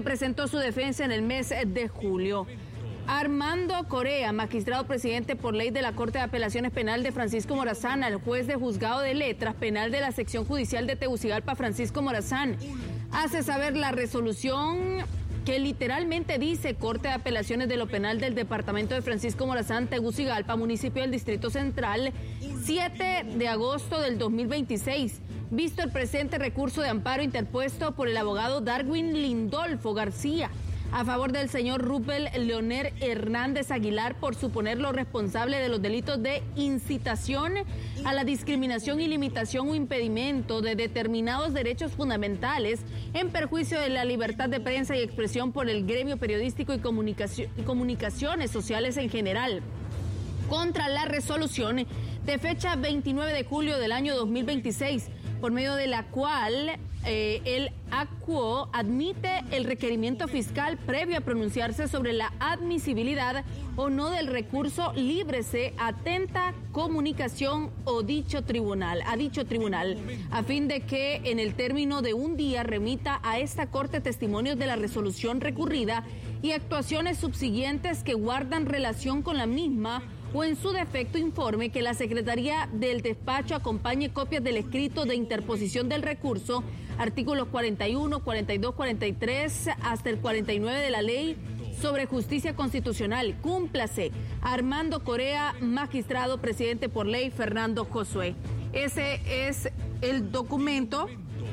presentó su defensa en el mes de julio. Armando Correa, magistrado presidente por ley de la Corte de Apelaciones Penal de Francisco Morazán, al juez de juzgado de letras penal de la sección judicial de Tegucigalpa, Francisco Morazán, hace saber la resolución que literalmente dice: Corte de Apelaciones de lo Penal del Departamento de Francisco Morazán, Tegucigalpa, municipio del Distrito Central, 7 de agosto del 2026. Visto el presente recurso de amparo interpuesto por el abogado Darwin Lindolfo García a favor del señor Rubel Leonel Hernández Aguilar por suponerlo responsable de los delitos de incitación a la discriminación y limitación o impedimento de determinados derechos fundamentales en perjuicio de la libertad de prensa y expresión por el gremio periodístico y comunicaciones sociales en general, contra la resolución de fecha 29 de julio del año 2026, por medio de la cual el ACUO admite el requerimiento fiscal previo a pronunciarse sobre la admisibilidad o no del recurso, líbrese atenta comunicación a dicho tribunal, a fin de que en el término de un día remita a esta Corte testimonios de la resolución recurrida y actuaciones subsiguientes que guardan relación con la misma, o en su defecto informe que la Secretaría del Despacho acompañe copias del escrito de interposición del recurso, artículos 41, 42, 43 hasta el 49 de la Ley sobre Justicia Constitucional. Cúmplase. Armando Correa, magistrado presidente por ley, Fernando Josué. Ese es el documento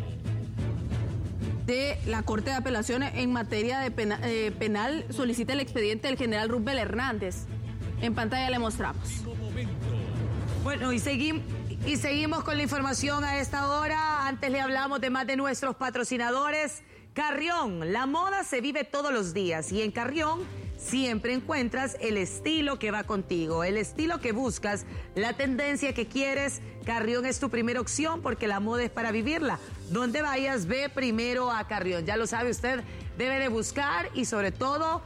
de la Corte de Apelaciones en materia de penal. Solicita el expediente del general Rubel Hernández. En pantalla le mostramos. Bueno, y seguimos con la información a esta hora. Antes le hablamos de más de nuestros patrocinadores. Carrión, la moda se vive todos los días y en Carrión siempre encuentras el estilo que va contigo, el estilo que buscas, la tendencia que quieres. Carrión es tu primera opción porque la moda es para vivirla. Donde vayas, ve primero a Carrión. Ya lo sabe usted, debe de buscar y sobre todo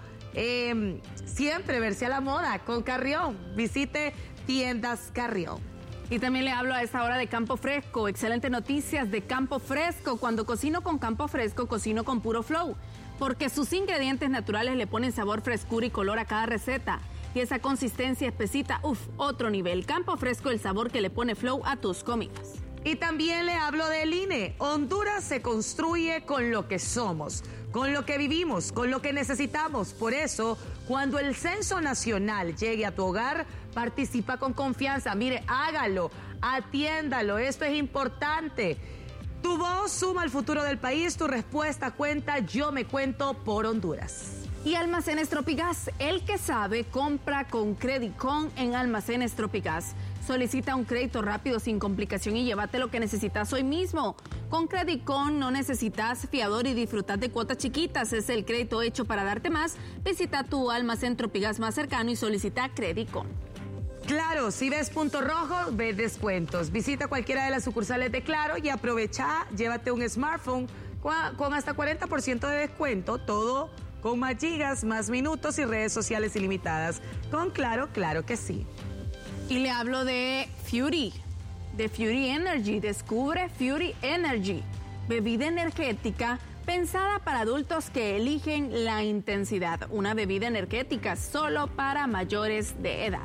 siempre verse a la moda con Carrión. Visite tiendas Carrión. Y también le hablo a esta hora de Campo Fresco. Excelentes noticias de Campo Fresco. Cuando cocino con Campo Fresco, cocino con puro flow, porque sus ingredientes naturales le ponen sabor, frescura y color a cada receta. Y esa consistencia espesita, otro nivel. Campo Fresco, el sabor que le pone flow a tus comidas. Y también le hablo del INE. Honduras se construye con lo que somos, con lo que vivimos, con lo que necesitamos. Por eso, cuando el censo nacional llegue a tu hogar, participa con confianza. Mire, hágalo, atiéndalo, esto es importante. Tu voz suma al futuro del país, tu respuesta cuenta. Yo me cuento por Honduras. Y Almacenes Tropigas, el que sabe, compra con Credicon en Almacenes Tropigas. Solicita un crédito rápido sin complicación y llévate lo que necesitas hoy mismo. Con Credicon no necesitas fiador y disfrutar de cuotas chiquitas. Es el crédito hecho para darte más. Visita tu almacén Tropigas más cercano y solicita Credicon. Claro, si ves punto rojo, ves descuentos. Visita cualquiera de las sucursales de Claro y aprovecha, llévate un smartphone con hasta 40% de descuento, todo con más gigas, más minutos y redes sociales ilimitadas. Con Claro, claro que sí. Y le hablo de Fury Energy. Descubre Fury Energy, bebida energética pensada para adultos que eligen la intensidad. Una bebida energética solo para mayores de edad.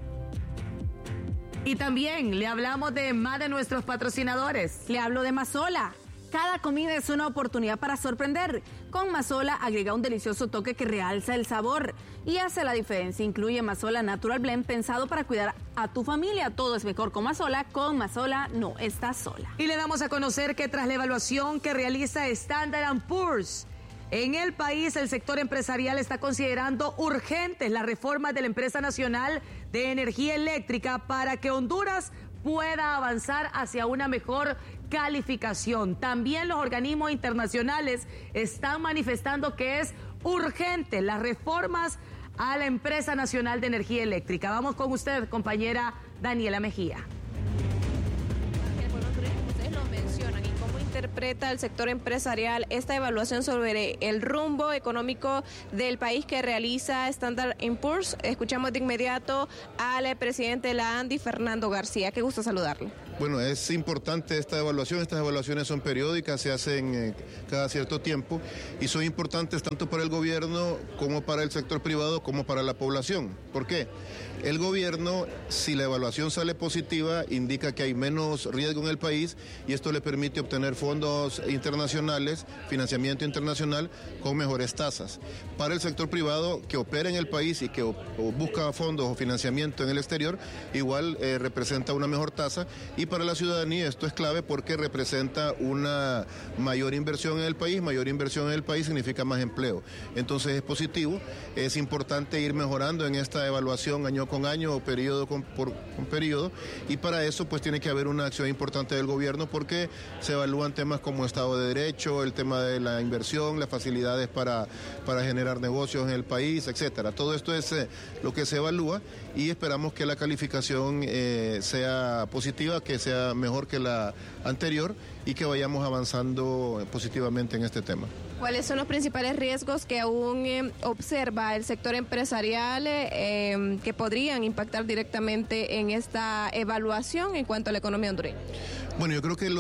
Y también le hablamos de más de nuestros patrocinadores. Le hablo de Mazola. Cada comida es una oportunidad para sorprender. Con Mazola agrega un delicioso toque que realza el sabor y hace la diferencia. Incluye Mazola Natural Blend pensado para cuidar a tu familia. Todo es mejor con Mazola. Con Mazola no estás sola. Y le damos a conocer que tras la evaluación que realiza Standard & Poor's, en el país el sector empresarial está considerando urgentes las reformas de la Empresa Nacional de Energía Eléctrica para que Honduras pueda avanzar hacia una mejor calificación. También los organismos internacionales están manifestando que es urgente las reformas a la Empresa Nacional de Energía Eléctrica. Vamos con usted, compañera Daniela Mejía. Ustedes lo mencionan y cómo interpreta el sector empresarial esta evaluación sobre el rumbo económico del país que realiza Standard & Poor's. Escuchamos de inmediato al presidente de la ANDI, Fernando García. Qué gusto saludarle. Bueno, es importante esta evaluación. Estas evaluaciones son periódicas, se hacen cada cierto tiempo y son importantes tanto para el gobierno como para el sector privado como para la población. ¿Por qué? El gobierno, si la evaluación sale positiva, indica que hay menos riesgo en el país y esto le permite obtener fondos internacionales, financiamiento internacional con mejores tasas. Para el sector privado que opera en el país y que busca fondos o financiamiento en el exterior, igual representa una mejor tasa, y para la ciudadanía esto es clave porque representa una mayor inversión en el país. Mayor inversión en el país significa más empleo. Entonces es positivo, es importante ir mejorando en esta evaluación año con año o periodo con periodo, y para eso pues tiene que haber una acción importante del gobierno porque se evalúan temas como Estado de Derecho, el tema de la inversión, las facilidades para generar negocios en el país, etcétera. Todo esto es lo que se evalúa y esperamos que la calificación sea positiva, que sea mejor que la anterior y que vayamos avanzando positivamente en este tema. ¿Cuáles son los principales riesgos que aún observa el sector empresarial que podrían impactar directamente en esta evaluación en cuanto a la economía hondureña? Bueno, yo creo que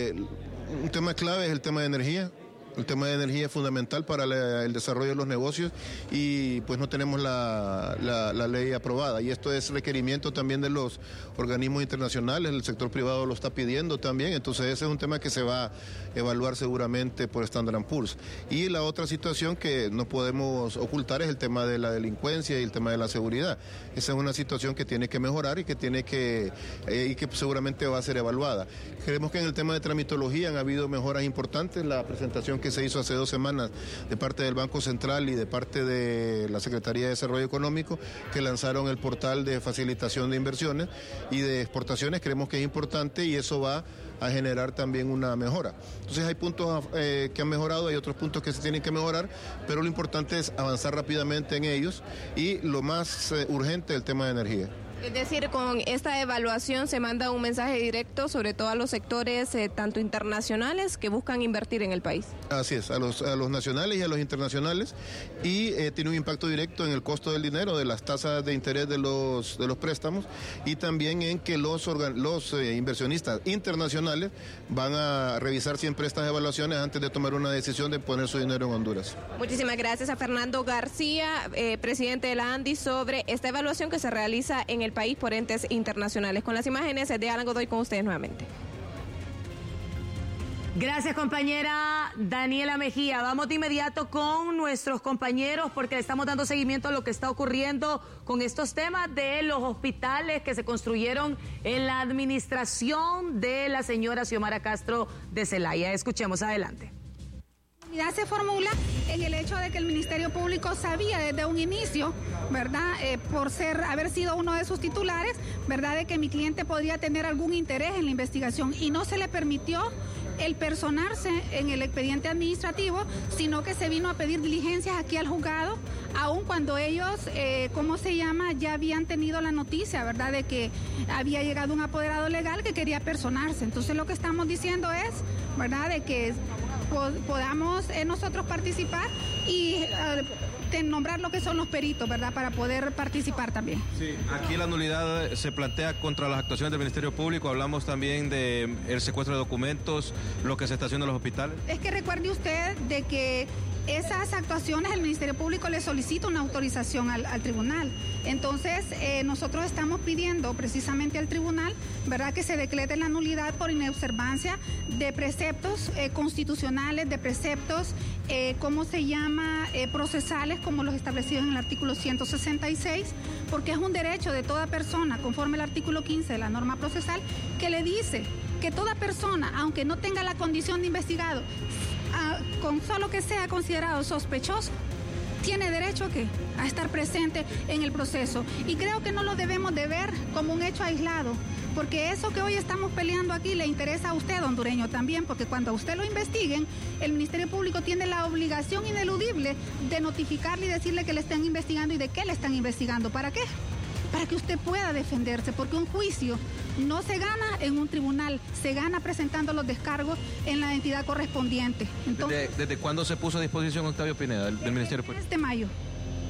un tema clave es el tema de energía. El tema de energía es fundamental para el desarrollo de los negocios y pues no tenemos la ley aprobada, y esto es requerimiento también de los organismos internacionales, el sector privado lo está pidiendo también, entonces ese es un tema que se va a evaluar seguramente por Standard & Poor's. Y la otra situación que no podemos ocultar es el tema de la delincuencia y el tema de la seguridad. Esa es una situación que tiene que mejorar y que seguramente va a ser evaluada. Creemos que en el tema de tramitología han habido mejoras importantes. La presentación que se hizo hace 2 semanas de parte del Banco Central y de parte de la Secretaría de Desarrollo Económico, que lanzaron el portal de facilitación de inversiones y de exportaciones, creemos que es importante y eso va a generar también una mejora. Entonces hay puntos que han mejorado, hay otros puntos que se tienen que mejorar, pero lo importante es avanzar rápidamente en ellos y lo más urgente, el tema de energía. Es decir, con esta evaluación se manda un mensaje directo sobre todo a los sectores tanto internacionales que buscan invertir en el país. Así es, a los nacionales y a los internacionales, y tiene un impacto directo en el costo del dinero, de las tasas de interés de los préstamos, y también en que los inversionistas internacionales van a revisar siempre estas evaluaciones antes de tomar una decisión de poner su dinero en Honduras. Muchísimas gracias a Fernando García, presidente de la ANDI, sobre esta evaluación que se realiza en el país por entes internacionales. Con las imágenes de Alan Godoy con ustedes nuevamente. Gracias, compañera Daniela Mejía. Vamos de inmediato con nuestros compañeros porque le estamos dando seguimiento a lo que está ocurriendo con estos temas de los hospitales que se construyeron en la administración de la señora Xiomara Castro de Zelaya. Escuchemos, adelante. Se formula en el hecho de que el Ministerio Público sabía desde un inicio, ¿verdad? Por haber sido uno de sus titulares, ¿verdad? De que mi cliente podría tener algún interés en la investigación y no se le permitió el personarse en el expediente administrativo, sino que se vino a pedir diligencias aquí al juzgado, aun cuando ellos, ya habían tenido la noticia, ¿verdad?, de que había llegado un apoderado legal que quería personarse. Entonces lo que estamos diciendo es, ¿verdad?, de que podamos nosotros participar y nombrar lo que son los peritos, ¿verdad?, para poder participar también. Sí, aquí la nulidad se plantea contra las actuaciones del Ministerio Público. Hablamos también de el secuestro de documentos, lo que se está haciendo en los hospitales. Es que recuerde usted de que esas actuaciones el Ministerio Público le solicita una autorización al tribunal. Entonces, nosotros estamos pidiendo precisamente al tribunal, ¿verdad?, que se decrete la nulidad por inobservancia de preceptos constitucionales, de preceptos, procesales, como los establecidos en el artículo 166, porque es un derecho de toda persona, conforme al artículo 15 de la norma procesal, que le dice que toda persona, aunque no tenga la condición de investigado, con solo que sea considerado sospechoso, tiene derecho a estar presente en el proceso. Y creo que no lo debemos de ver como un hecho aislado, porque eso que hoy estamos peleando aquí le interesa a usted, hondureño, también, porque cuando a usted lo investiguen, el Ministerio Público tiene la obligación ineludible de notificarle y decirle que le están investigando y de qué le están investigando. ¿Para qué? Para que usted pueda defenderse, porque un juicio no se gana en un tribunal, se gana presentando los descargos en la entidad correspondiente. Entonces, ¿Desde cuándo se puso a disposición Octavio Pineda del Ministerio Público?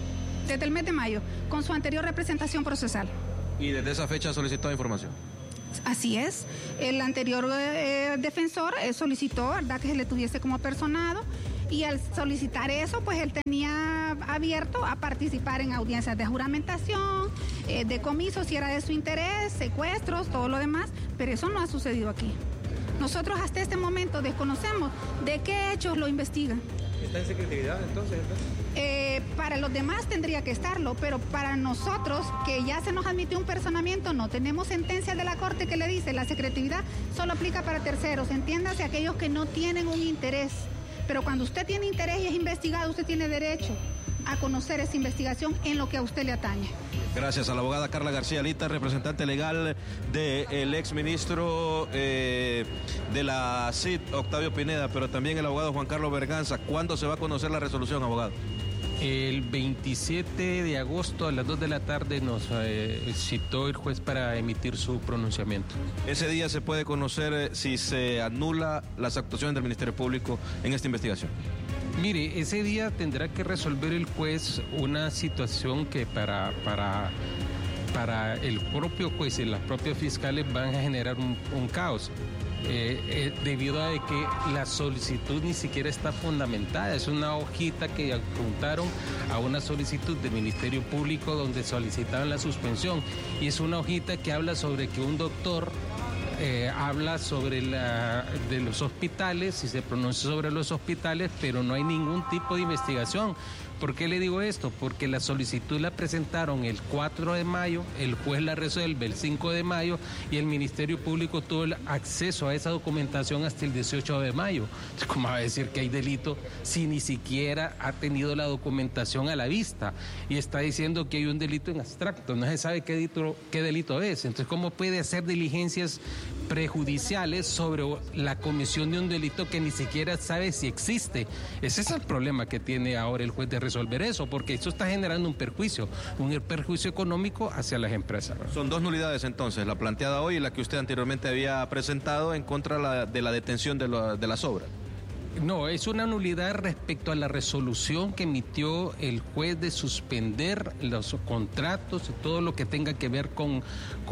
Desde el mes de mayo, con su anterior representación procesal. ¿Y desde esa fecha ha solicitado información? Así es. El anterior defensor solicitó, ¿verdad?, que se le tuviese como personado, y al solicitar eso, pues él tenía abierto a participar en audiencias de juramentación, decomisos si era de su interés, secuestros, todo lo demás, pero eso no ha sucedido aquí. Nosotros hasta este momento desconocemos de qué hechos lo investigan. ¿Está en secretividad entonces? Para los demás tendría que estarlo, pero para nosotros, que ya se nos admitió un personamiento, no tenemos sentencia de la Corte que le dice la secretividad solo aplica para terceros, entiéndase aquellos que no tienen un interés. Pero cuando usted tiene interés y es investigado, usted tiene derecho a conocer esa investigación en lo que a usted le atañe. Gracias a la abogada Carla García Lita, representante legal del exministro de la CID, Octavio Pineda, pero también el abogado Juan Carlos Berganza. ¿Cuándo se va a conocer la resolución, abogado? El 27 de agosto a las 2 de la tarde nos citó el juez para emitir su pronunciamiento. Ese día se puede conocer si se anula las actuaciones del Ministerio Público en esta investigación. Mire, ese día tendrá que resolver el juez una situación que para el propio juez y las propias fiscales van a generar un caos. Debido a que la solicitud ni siquiera está fundamentada, es una hojita que adjuntaron a una solicitud del Ministerio Público donde solicitaban la suspensión, y es una hojita que habla sobre que un doctor habla sobre de los hospitales y se pronuncia sobre los hospitales, pero no hay ningún tipo de investigación. ¿Por qué le digo esto? Porque la solicitud la presentaron el 4 de mayo, el juez la resuelve el 5 de mayo y el Ministerio Público tuvo el acceso a esa documentación hasta el 18 de mayo. Entonces, ¿cómo va a decir que hay delito si ni siquiera ha tenido la documentación a la vista? Y está diciendo que hay un delito en abstracto, no se sabe qué delito es. Entonces, ¿cómo puede hacer diligencias prejudiciales sobre la comisión de un delito que ni siquiera sabe si existe? Ese es el problema que tiene ahora el juez de resolver eso, porque eso está generando un perjuicio económico hacia las empresas. Son dos nulidades entonces, la planteada hoy y la que usted anteriormente había presentado en contra de la detención de las obras. No, es una nulidad respecto a la resolución que emitió el juez de suspender los contratos y todo lo que tenga que ver con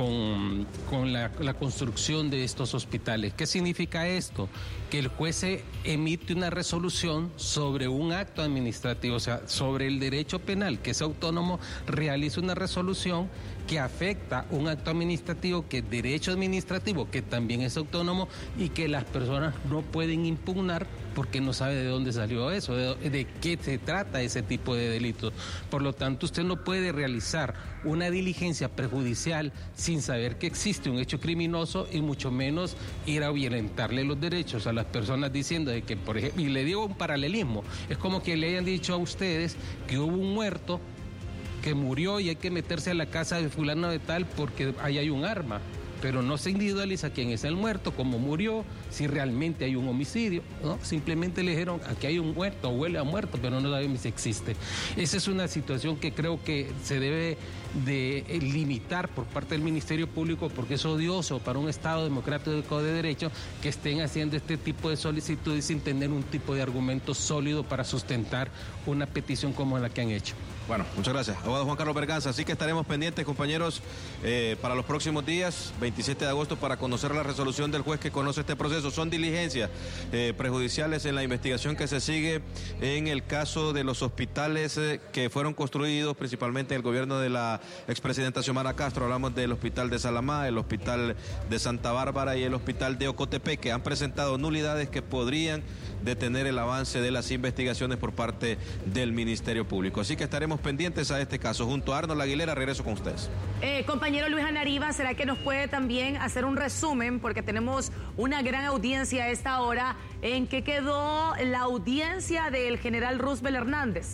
la construcción de estos hospitales. ¿Qué significa esto? Que el juez emite una resolución sobre un acto administrativo, o sea, sobre el derecho penal, que es autónomo, realiza una resolución que afecta un acto administrativo, que es derecho administrativo, que también es autónomo y que las personas no pueden impugnar porque no sabe de dónde salió eso, de qué se trata ese tipo de delitos. Por lo tanto, usted no puede realizar una diligencia prejudicial sin saber que existe un hecho criminoso y mucho menos ir a violentarle los derechos a las personas diciendo de que, por ejemplo, y le digo un paralelismo, es como que le hayan dicho a ustedes que hubo un muerto que murió y hay que meterse a la casa de fulano de tal porque ahí hay un arma, pero no se individualiza quién es el muerto, cómo murió, si realmente hay un homicidio, ¿no? Simplemente le dijeron aquí hay un muerto, huele a muerto, pero no sabemos si existe. Esa es una situación que creo que se debe de limitar por parte del Ministerio Público, porque es odioso para un Estado democrático de derecho que estén haciendo este tipo de solicitudes sin tener un tipo de argumento sólido para sustentar una petición como la que han hecho. Bueno, muchas gracias. Abogado Juan Carlos Berganza, así que estaremos pendientes, compañeros, para los próximos días, 27 de agosto, para conocer la resolución del juez que conoce este proceso. Son diligencias prejudiciales en la investigación que se sigue en el caso de los hospitales que fueron construidos principalmente en el gobierno de la expresidenta Xiomara Castro. Hablamos del hospital de Salamá, el hospital de Santa Bárbara y el hospital de Ocotepeque, que han presentado nulidades que podrían detener el avance de las investigaciones por parte del Ministerio Público. Así que estaremos pendientes a este caso. Junto a Arnold Aguilera, regreso con ustedes. Compañero Luis Anariba, ¿será que nos puede también hacer un resumen? Porque tenemos una gran audiencia a esta hora. ¿En qué quedó la audiencia del general Roosevelt Hernández?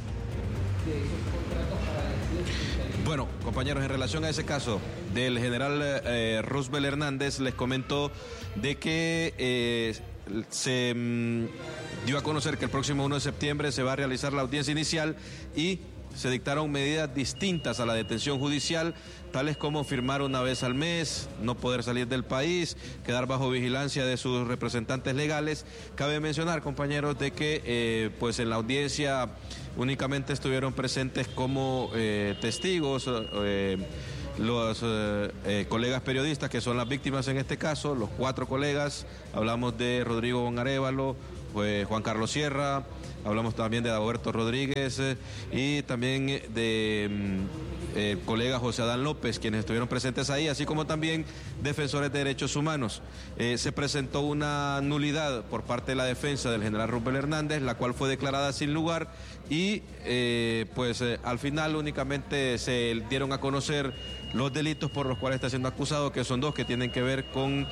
Bueno, compañeros, en relación a ese caso del general Roosevelt Hernández, les comento de que se dio a conocer que el próximo 1 de septiembre se va a realizar la audiencia inicial y se dictaron medidas distintas a la detención judicial, tales como firmar una vez al mes, no poder salir del país, quedar bajo vigilancia de sus representantes legales. Cabe mencionar, compañeros, de que pues en la audiencia únicamente estuvieron presentes como testigos los colegas periodistas que son las víctimas en este caso, los 4 colegas. Hablamos de Rodrigo Bon Arévalo, Juan Carlos Sierra, hablamos también de Dagoberto Rodríguez y también de el colega José Adán López, quienes estuvieron presentes ahí, así como también defensores de derechos humanos. Se presentó una nulidad por parte de la defensa del general Rubén Hernández, la cual fue declarada sin lugar y al final únicamente se dieron a conocer los delitos por los cuales está siendo acusado, que son 2 que tienen que ver con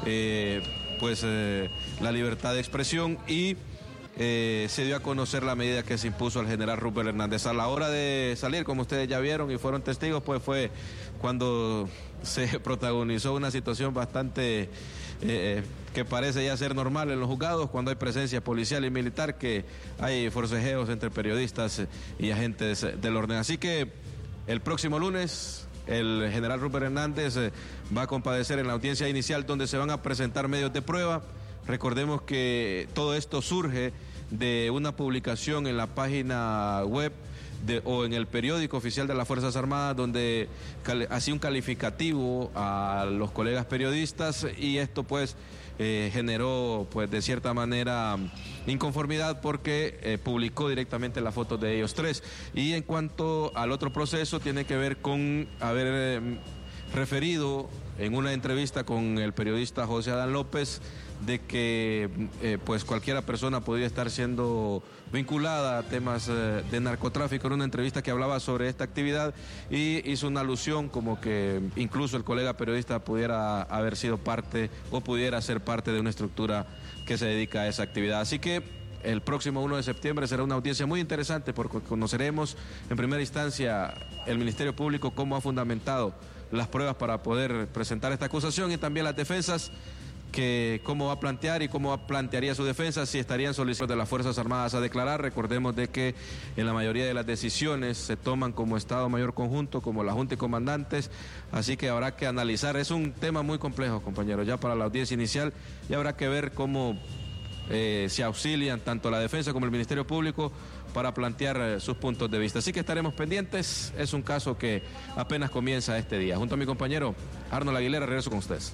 la libertad de expresión y se dio a conocer la medida que se impuso al general Rubén Hernández. A la hora de salir, como ustedes ya vieron y fueron testigos, pues fue cuando se protagonizó una situación bastante que parece ya ser normal en los juzgados, cuando hay presencia policial y militar, que hay forcejeos entre periodistas y agentes del orden. Así que el próximo lunes el general Rubén Hernández va a comparecer en la audiencia inicial, donde se van a presentar medios de prueba. Recordemos que todo esto surge de una publicación en la página web o en el periódico oficial de las Fuerzas Armadas, donde hacía un calificativo a los colegas periodistas, y esto pues generó pues de cierta manera inconformidad, porque publicó directamente las fotos de ellos 3. Y en cuanto al otro proceso, tiene que ver con haber referido en una entrevista con el periodista José Adán López de que pues cualquiera persona podría estar siendo vinculada a temas de narcotráfico, en una entrevista que hablaba sobre esta actividad, y hizo una alusión como que incluso el colega periodista pudiera haber sido parte o pudiera ser parte de una estructura que se dedica a esa actividad. Así que el próximo 1 de septiembre será una audiencia muy interesante, porque conoceremos en primera instancia el Ministerio Público cómo ha fundamentado las pruebas para poder presentar esta acusación, y también las defensas, que cómo va a plantear y cómo plantearía su defensa, si estarían solicitados de las Fuerzas Armadas a declarar. Recordemos de que en la mayoría de las decisiones se toman como Estado Mayor Conjunto, como la Junta y Comandantes, así que habrá que analizar. Es un tema muy complejo, compañeros, ya para la audiencia inicial, y habrá que ver cómo se auxilian tanto la defensa como el Ministerio Público para plantear sus puntos de vista. Así que estaremos pendientes. Es un caso que apenas comienza este día. Junto a mi compañero Arnold Aguilera, regreso con ustedes.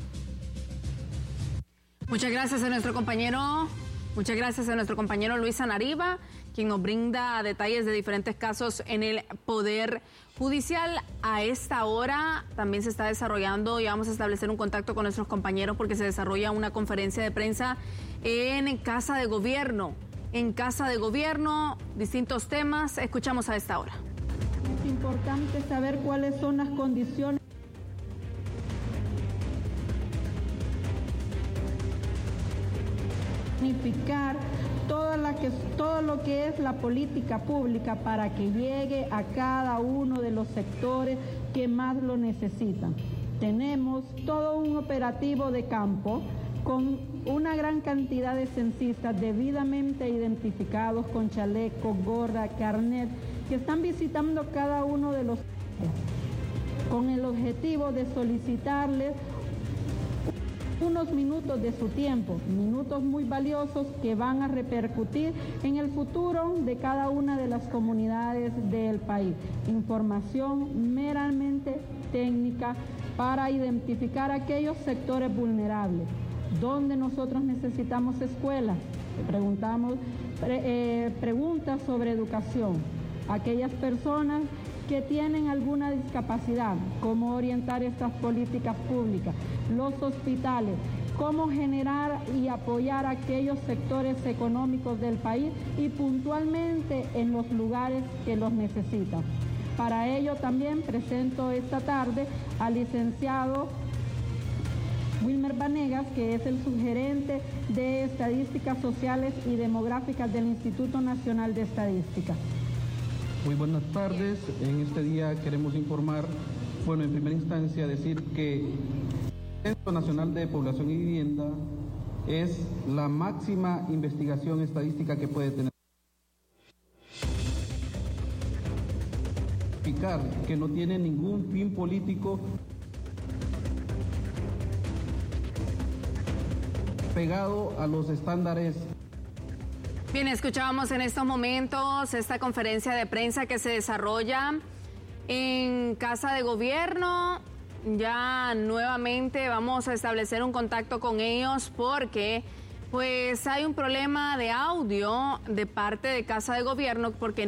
Muchas gracias a nuestro compañero Luis Anariba, quien nos brinda detalles de diferentes casos en el Poder Judicial. A esta hora también se está desarrollando, y vamos a establecer un contacto con nuestros compañeros, porque se desarrolla una conferencia de prensa en Casa de Gobierno. En Casa de Gobierno, distintos temas. Escuchamos a esta hora. Es importante saber cuáles son las condiciones planificar todo lo que es la política pública para que llegue a cada uno de los sectores que más lo necesitan. Tenemos todo un operativo de campo con una gran cantidad de censistas debidamente identificados con chaleco, gorra, carnet, que están visitando cada uno de los con el objetivo de solicitarles unos minutos de su tiempo, minutos muy valiosos que van a repercutir en el futuro de cada una de las comunidades del país. Información meramente técnica para identificar aquellos sectores vulnerables, donde nosotros necesitamos escuelas. Preguntamos preguntas sobre educación, aquellas personas que tienen alguna discapacidad, cómo orientar estas políticas públicas, los hospitales, cómo generar y apoyar a aquellos sectores económicos del país y puntualmente en los lugares que los necesitan. Para ello también presento esta tarde al licenciado Wilmer Vanegas, que es el subgerente de Estadísticas Sociales y Demográficas del Instituto Nacional de Estadística. Muy buenas tardes. En este día queremos informar, bueno, en primera instancia decir que el Censo Nacional de Población y Vivienda es la máxima investigación estadística que puede tener. Que no tiene ningún fin político pegado a los estándares. Bien, escuchábamos en estos momentos esta conferencia de prensa que se desarrolla en Casa de Gobierno. Ya nuevamente vamos a establecer un contacto con ellos porque pues hay un problema de audio de parte de Casa de Gobierno porque